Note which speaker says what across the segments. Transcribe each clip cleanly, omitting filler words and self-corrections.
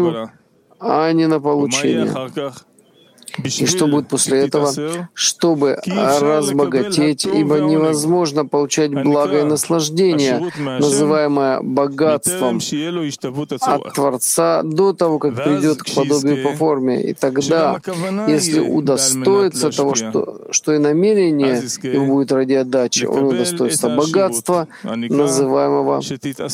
Speaker 1: хочу, а не на получение. И что будет после этого? Чтобы разбогатеть, ибо невозможно получать благо и наслаждение, называемое богатством, от Творца до того, как придет к подобию по форме. И тогда, если удостоится того, что и намерение его будет ради отдачи, он удостоится богатства, называемого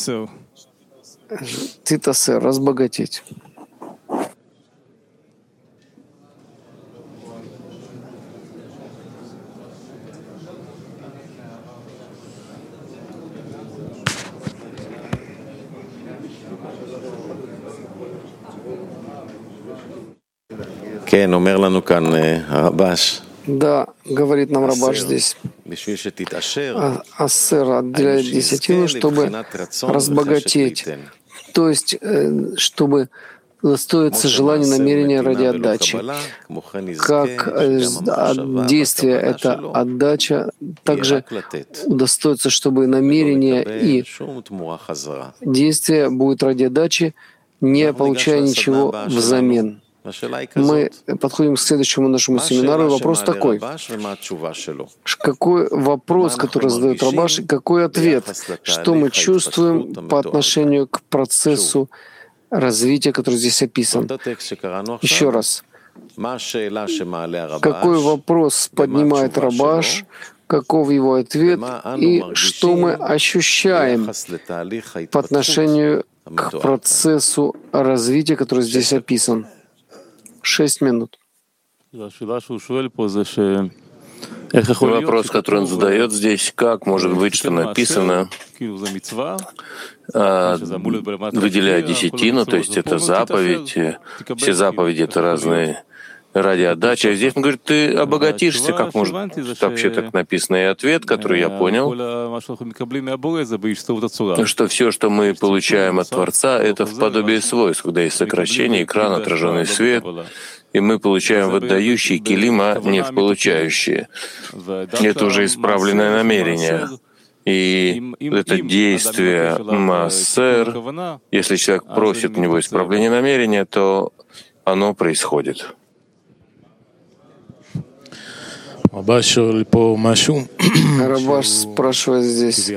Speaker 1: титасер, разбогатеть. Да, говорит нам Рабаш здесь. Ассер отделяет десятину, чтобы разбогатеть, то есть чтобы удостоиться желания, намерения ради отдачи. Как действие — это отдача, также удостоиться, чтобы намерение и действие будет ради отдачи, не получая ничего взамен. Мы подходим к следующему нашему семинару, и вопрос такой. Какой вопрос, который задает Рабаш, и какой ответ? Что мы чувствуем по отношению к процессу развития, который здесь описан? Еще раз. Какой вопрос поднимает Рабаш, каков его ответ, и что мы ощущаем по отношению к процессу развития, который здесь описан? 6 минут.
Speaker 2: Вопрос, который он задает здесь, как может быть, что написано, выделяя десятину, то есть это заповедь, все заповеди — это разные ради отдачи. А здесь он говорит, ты обогатишься, как может вообще так написано. И ответ, который я понял, что все, что мы получаем от Творца, это в подобии свойств, когда есть сокращение, экран, отраженный свет, и мы получаем в отдающие килим, а не в получающие. Это уже исправленное намерение. И это действие массер, если человек просит у него исправления намерения, то оно происходит.
Speaker 1: Рабаш спрашивает здесь,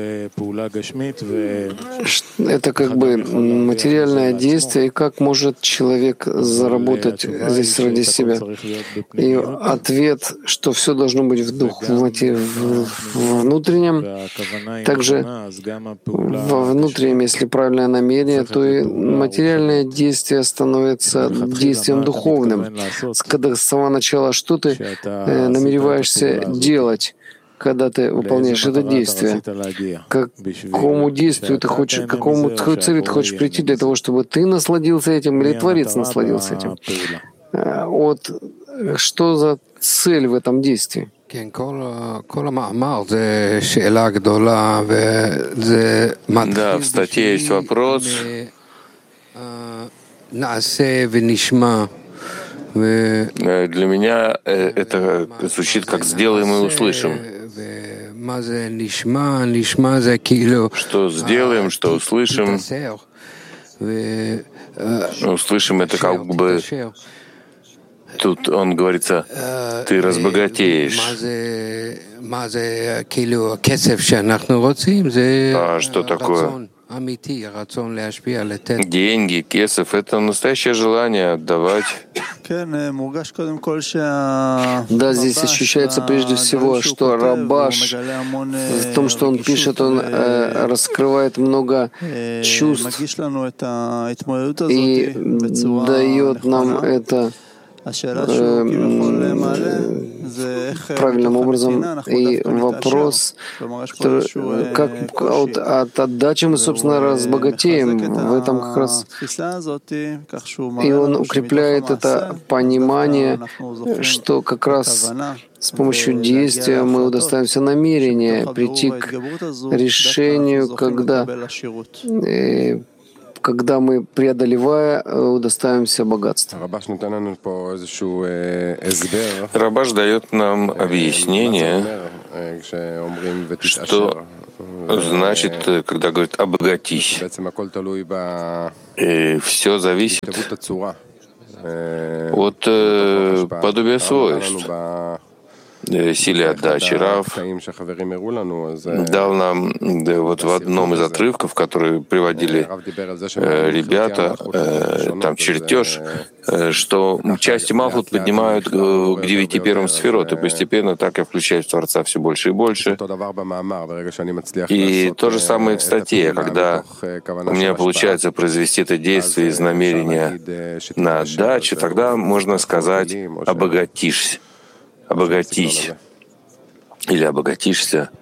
Speaker 1: это как бы материальное действие, и как может человек заработать здесь ради себя? И ответ, что все должно быть в внутреннем, также во внутреннем, если правильное намерение, то и материальное действие становится действием духовным. Когда с самого начала что ты намереваешься делать, когда ты выполняешь это действие? К какому действию ты хочешь, к какому цели ты хочешь прийти для того, чтобы ты насладился этим или Творец насладился этим? Вот что за цель в этом действии?
Speaker 2: Да, в статье есть вопрос. Для меня это звучит как «сделаем и услышим». Что сделаем, что услышим. Услышим — это как бы... Тут он говорится, ты разбогатеешь. А что такое? Деньги, кесов — это настоящее желание отдавать.
Speaker 1: Да, здесь ощущается прежде всего, что Рабаш в том, что он пишет, он раскрывает много чувств и дает нам это правильным образом. И вопрос, как от отдачи мы, собственно, разбогатеем. В этом как раз и он укрепляет это понимание, что как раз с помощью действия мы удостоимся намерения прийти к решению, когда мы, преодолевая, удостоимся богатства.
Speaker 2: Рабаш дает нам объяснение, что значит, когда говорит «обогатись». И все зависит от подобия свойств. Силе отдачи. Рав дал нам вот в одном из отрывков, которые приводили ребята, там чертеж, что части Малхут поднимают к 9 первым сферот, и постепенно так я включаюсь в Творца все больше и больше. И то же самое в статье, когда у меня получается произвести это действие из намерения на отдачу, тогда можно сказать «обогатишься». Обогатись или обогатишься.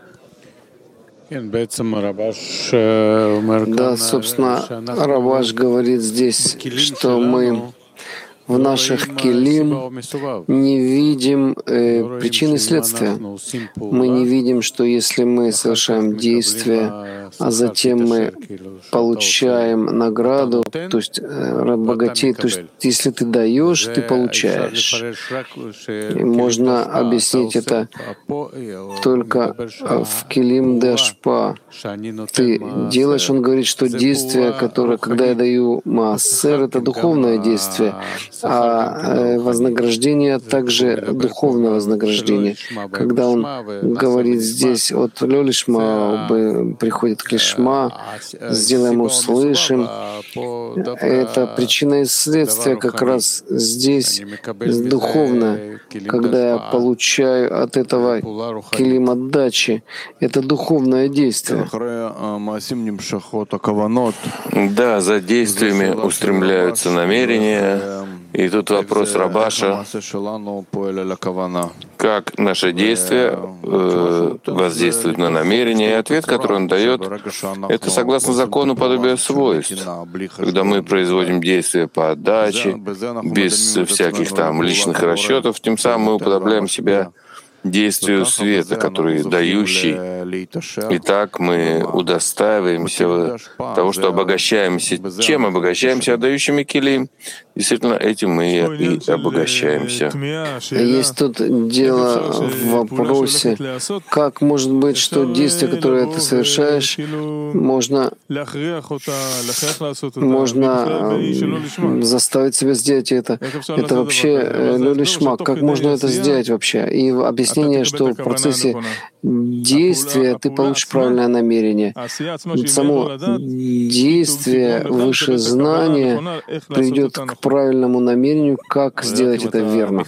Speaker 1: Да, собственно, Рабаш говорит здесь, что мы в наших келим не видим причин и следствия. Мы не видим, что если мы совершаем действие, а затем мы получаем награду, то есть богатеет, то есть если ты даешь, ты получаешь. И можно объяснить это только в келим де ашпа. Ты делаешь, он говорит, что действие, которое, когда я даю маасер, это духовное действие, а вознаграждение также духовное вознаграждение. Когда он говорит здесь от лёлишма приходит к лишма, сделаем услышим, это причина и следствие как раз здесь духовное. Когда я получаю от этого келим отдачи, это духовное действие.
Speaker 2: Да, за действиями устремляются намерения. И тут вопрос Рабаша, как наше действие воздействует на намерение. И ответ, который он дает, это согласно закону подобия свойств. Когда мы производим действия по отдаче, без всяких там личных расчетов, тем самым мы уподобляем себя действию света, который дающий. И так мы удостаиваемся того, что обогащаемся. Чем обогащаемся? Отдающими келим. Действительно, этим мы и обогащаемся.
Speaker 1: Есть тут дело в вопросе, как может быть, что действие, которое ты совершаешь, можно заставить себя сделать это. Это вообще лёлишма. Как можно это сделать вообще? И объяснение, что в процессе действия ты получишь правильное намерение. Само действие, выше знания придет к правильному намерению, как сделать это верно.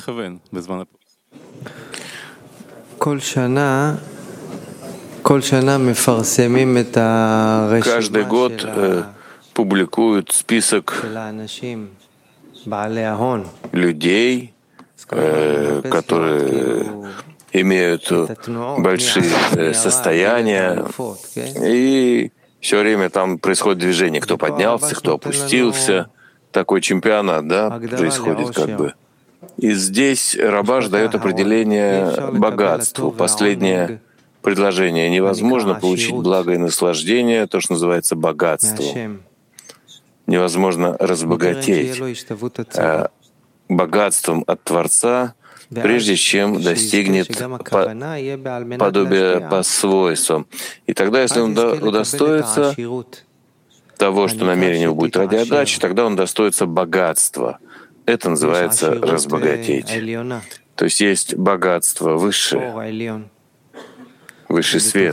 Speaker 2: Каждый год публикуют список людей, которые имеют большие состояния, и все время там происходит движение, кто поднялся, кто опустился. Такой чемпионат, да, происходит как бы. И здесь Рабаш дает определение богатству. Последнее предложение. Невозможно получить благо и наслаждение, то, что называется богатством. Невозможно разбогатеть богатством от Творца, прежде чем достигнет подобия по свойствам. И тогда, если он удостоится того, что намерение будет ради отдачи, тогда он достоится богатства. Это называется разбогатеть. То есть богатство высшее, высший свет.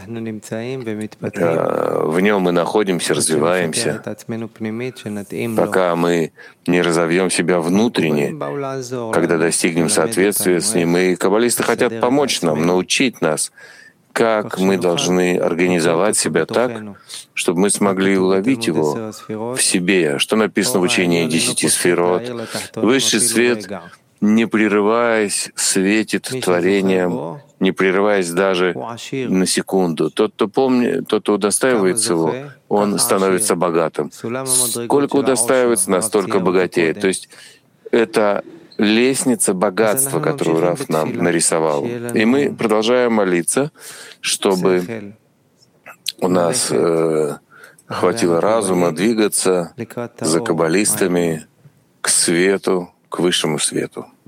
Speaker 2: В нем мы находимся, развиваемся, пока мы не разовьем себя внутренне, когда достигнем соответствия с ним. И каббалисты хотят помочь нам, научить нас, как мы должны организовать себя так, чтобы мы смогли уловить его в себе. Что написано в учении 10 сферот? Высший свет, не прерываясь, светит творением, не прерываясь даже на секунду. Тот, кто удостаивается его, он становится богатым. Сколько удостаивается, настолько богатеет. То есть это лестница богатства, которую Рав нам нарисовал. И мы продолжаем молиться, чтобы у нас хватило разума двигаться за каббалистами к свету, к высшему свету.
Speaker 1: В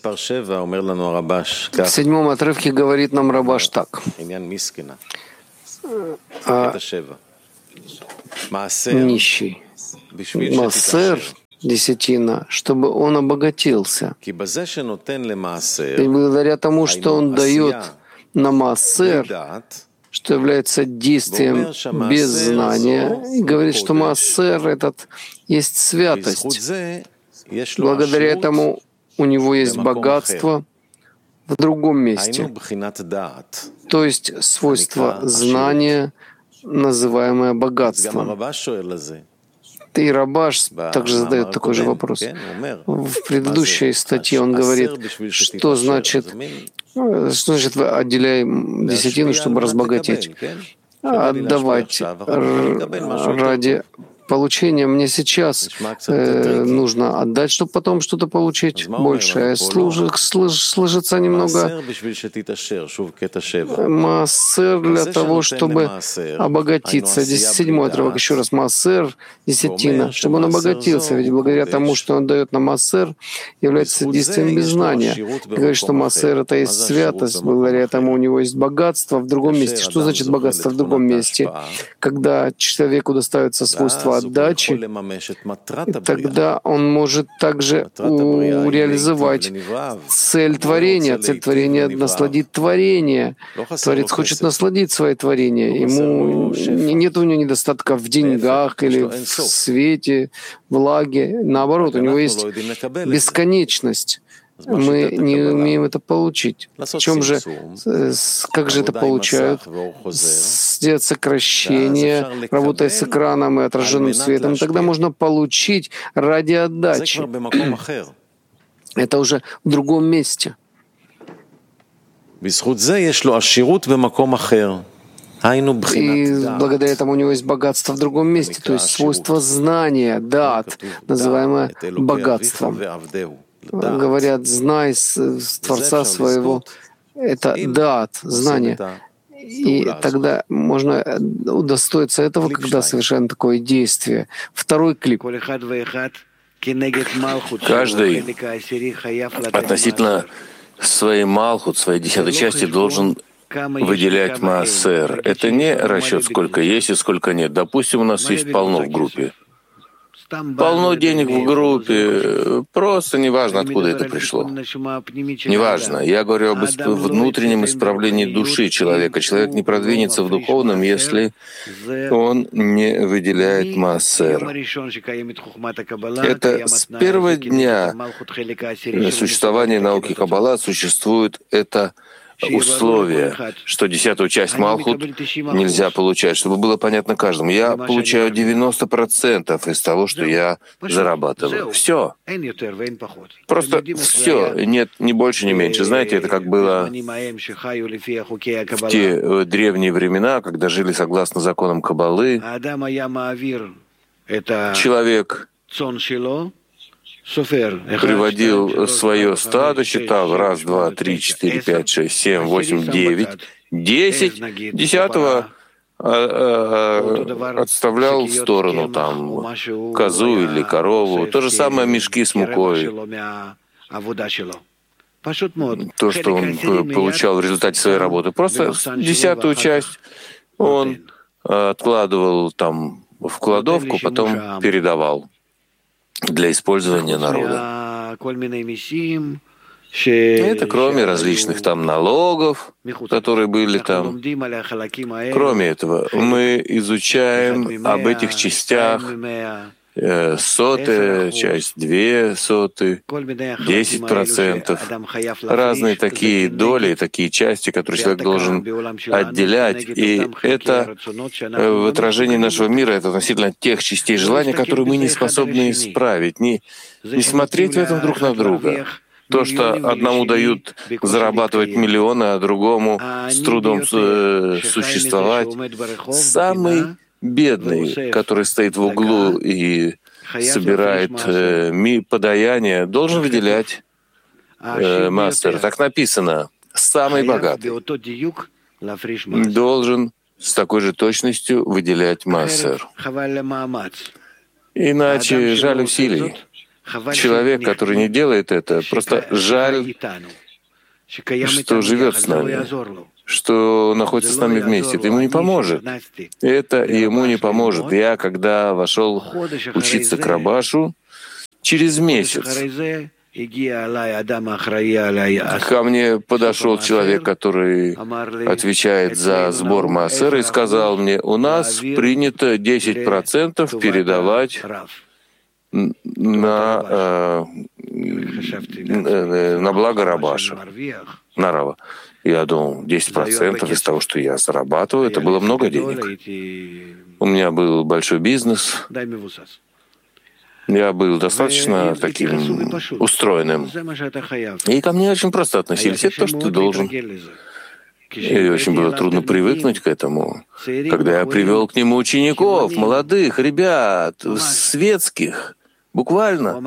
Speaker 1: 7-м отрывке говорит нам Рабаш так. а нищий. Маасер, десятина, чтобы он обогатился. И благодаря тому, что он дает на маасер, что является действием без знания, и говорит, что маасер этот есть святость. Благодаря этому у него есть богатство в другом месте, то есть свойство знания, называемое богатством. И Рабаш также задает такой же вопрос. В предыдущей статье он говорит, что значит отделяем десятину, чтобы разбогатеть. Отдавать ради получения мне сейчас нужно отдать, чтобы потом что-то получить большее. Слышится немного маасер для того, чтобы обогатиться. 7-й отрывок, еще раз, маасер, десятина, чтобы он обогатился. Ведь благодаря тому, что он дает на маасер, является действием без знания. Говорит, что маасер — это есть святость, благодаря этому у него есть богатство в другом месте. Что значит богатство в другом месте? Когда человеку доставится свойство отдачи, тогда он может также реализовать цель творения. Цель творения — насладить творение. Творец хочет насладить свое творение. Ему нет у него недостатка в деньгах или в свете, влаге. Наоборот, у него есть бесконечность. Мы не умеем это получить. В чем же, как же это получают? Сделать сокращение, работая с экраном и отраженным светом. Тогда можно получить ради отдачи. Это уже в другом месте. И благодаря этому у него есть богатство в другом месте, то есть свойство знания, даат, называемое богатством. Говорят, знай Творца своего, это даат, знание. И тогда можно удостоиться этого, когда совершаем такое действие. Второй клип.
Speaker 2: Каждый относительно своей малхут, своей 10-й части должен выделять маасер. Это не расчет, сколько есть и сколько нет. Допустим, у нас есть полно в группе. Полно денег в группе, просто неважно, откуда это пришло. Неважно. Я говорю об внутреннем исправлении души человека. Человек не продвинется в духовном, если он не выделяет маасер. Это с первого дня существования науки Каббала существует это условие, что 10-ю часть Малхут нельзя получать, чтобы было понятно каждому. Я получаю 90% из того, что я зарабатываю. Все. Просто все. Нет ни больше, ни меньше. Знаете, это как было в те древние времена, когда жили согласно законам Каббалы. Человек приводил свое стадо, считал 1, 2, 3, 4, 5, 6, 7, 8, 9, 10, 10-го отставлял в сторону там козу или корову. То же самое мешки с мукой. То, что он получал в результате своей работы. Просто 10-ю часть он откладывал там в кладовку, потом передавал для использования народа. Это кроме различных там налогов, которые были там. Кроме этого, мы изучаем об этих частях 100-я часть, 2/100, 10%. Разные такие доли, такие части, которые человек должен отделять. И это в отражении нашего мира, это относительно тех частей желания, которые мы не способны исправить, не смотреть в этом друг на друга. То, что одному дают зарабатывать миллионы, а другому с трудом существовать. Самый бедный, который стоит в углу и собирает подаяние, должен выделять маасер. Так написано. Самый богатый должен с такой же точностью выделять маасер. Иначе жаль усилий. Человек, который не делает это, просто жаль, что живет с нами. что находится с нами вместе. Это ему не поможет. Это ему не поможет. Я, когда вошел учиться к Рабашу, через месяц ко мне подошел человек, который отвечает за сбор маасера, и сказал мне: у нас принято 10% передавать на благо Рабаша, на Рава. Я думал, 10% из того, что я зарабатываю, это было много денег. У меня был большой бизнес. Я был достаточно таким устроенным. И ко мне очень просто относились. Это то, что ты должен. И очень было трудно привыкнуть к этому. Когда я привел к нему учеников, молодых ребят, светских, буквально,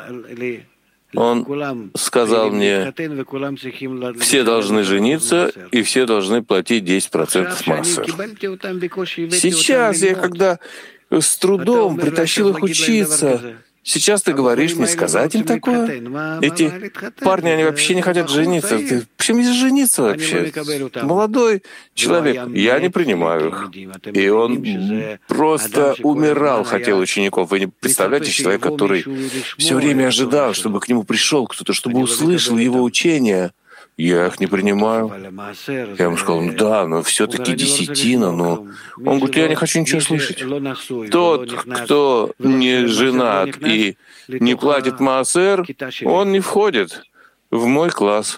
Speaker 2: он сказал мне: все должны жениться, и все должны платить 10% маасер. Сейчас я, когда с трудом притащил их учиться, сейчас ты говоришь мне сказать им такое? Эти парни, они вообще не хотят жениться. Почему здесь жениться вообще? Молодой человек. Я не принимаю их. И он просто умирал, хотел учеников. Вы не представляете, человек, который все время ожидал, чтобы к нему пришел кто-то, чтобы услышал его учения. Я их не принимаю. Я ему сказал: да, но все-таки десятина. Но он говорит: я не хочу ничего слышать. Тот, кто не женат и не платит маасер, он не входит в мой класс.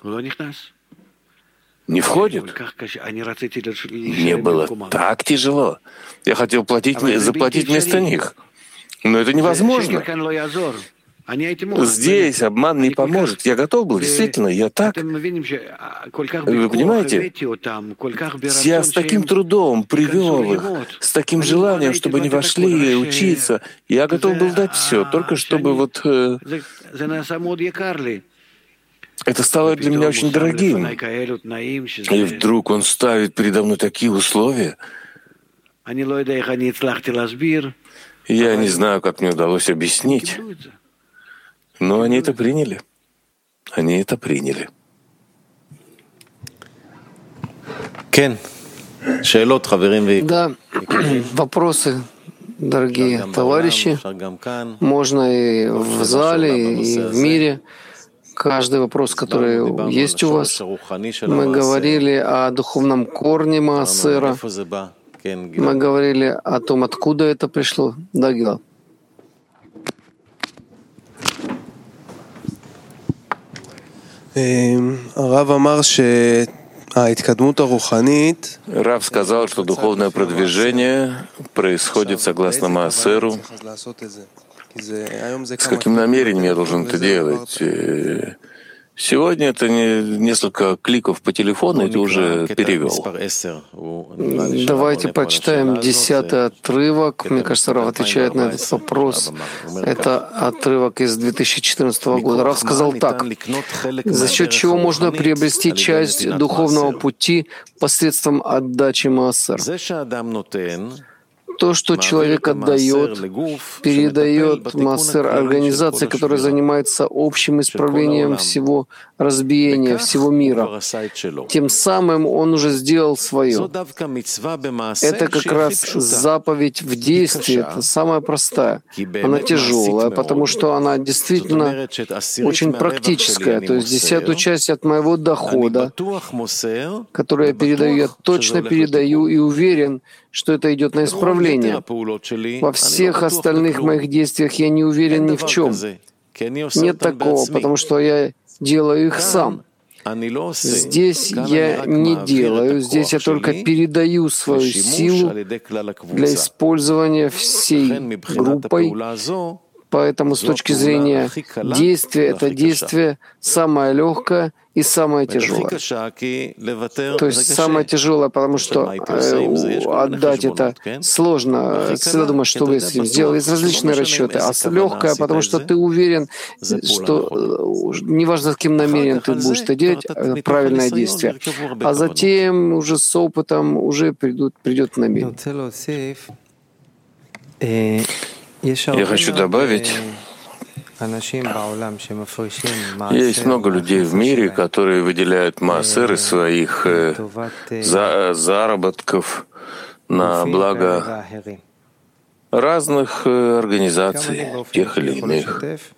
Speaker 2: Не входит. Мне было так тяжело. Я хотел заплатить вместо них. Но это невозможно. Здесь обман не поможет. Я готов был, действительно, я так. Вы понимаете? Я с таким трудом привел их, с таким желанием, чтобы они вошли учиться. Я готов был дать все, только чтобы вот... Это стало для меня очень дорогим. И вдруг он ставит передо мной такие условия. Я не знаю, как мне удалось объяснить. Но они это приняли. Они это приняли.
Speaker 1: Да, вопросы, дорогие товарищи. Можно и в зале, и в мире. Каждый вопрос, который есть у вас. Мы говорили о духовном корне маасера. Мы говорили о том, откуда это пришло. Да, Гилад?
Speaker 2: Рав сказал, что духовное продвижение происходит согласно маасеру. С каким намерением я должен это делать? Сегодня это несколько кликов по телефону, и ты уже перевел.
Speaker 1: Давайте прочитаем 10-й отрывок. Мне кажется, Рав отвечает на этот вопрос. Это отрывок из 2014 года. Рав сказал так: за счет чего можно приобрести часть духовного пути посредством отдачи маасер. То, что человек отдает, передает маасер организации, которая занимается общим исправлением всего разбиения, всего мира. Тем самым он уже сделал свое. Это как раз заповедь в действии, это самая простая. Она тяжелая, потому что она действительно очень практическая. То есть 10-ю часть от моего дохода, которую я передаю, я точно передаю и уверен, что это идет на исправление. Во всех остальных моих действиях я не уверен ни в чем. Нет такого, потому что я делаю их сам. Здесь я не делаю, здесь я только передаю свою силу для использования всей группой. Поэтому с точки зрения действия, это действие самое легкое и самое тяжелое. То есть самое тяжелое, потому что отдать это сложно. Всегда думаешь, что вы с этим сделали. Есть различные расчеты. А легкое, потому что ты уверен, что неважно, с каким намерением ты будешь это делать, правильное действие. А затем уже с опытом уже придет намерение.
Speaker 2: Я хочу добавить, Есть много людей в мире, которые выделяют маасер из своих заработков на благо разных организаций, тех или иных.